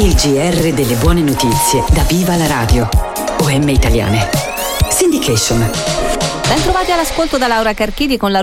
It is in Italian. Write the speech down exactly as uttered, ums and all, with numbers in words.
Il G R delle buone notizie da Viva la Radio. O M Italiane. Syndication. Ben trovati all'ascolto da Laura Carchidi con la